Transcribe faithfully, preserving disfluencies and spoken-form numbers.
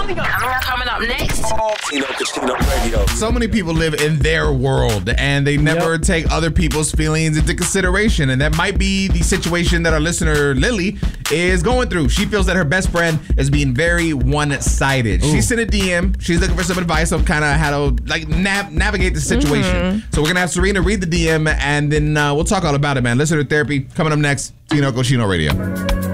Coming up. Coming up. Coming up next. Tino Casino Radio. So many people live in their world and they never yep. take other people's feelings into consideration. And that might be the situation that our listener, Lily, is going through. She feels that her best friend is being very one-sided. Ooh. She sent a D M. She's looking for some advice on kind of how to like nav- navigate the situation. Mm-hmm. So we're going to have Serena read the D M and then uh, we'll talk all about it, man. Listener therapy coming up next. Tino Cochino Radio.